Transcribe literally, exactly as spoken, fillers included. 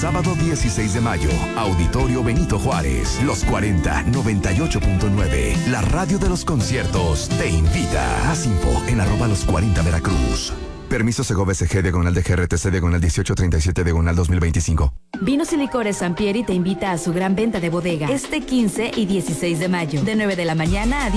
sábado dieciséis de mayo, Auditorio Benito Juárez, Los cuarenta, noventa y ocho punto nueve. La radio de los conciertos te invita. Haz info en arroba los cuarenta Veracruz. Permiso Segobe S G diagonal de G R T C diagonal dieciocho treinta y siete diagonal dos mil veinticinco. Vinos y Licores Sampieri te invita a su gran venta de bodega este quince y dieciséis de mayo, de nueve de la mañana a